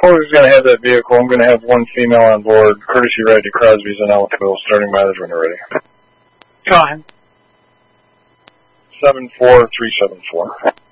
Who's going to have that vehicle? I'm going to have one female on board, courtesy ride to Crosby's in Ellisville, starting mileage when you're ready. Go ahead. 74374.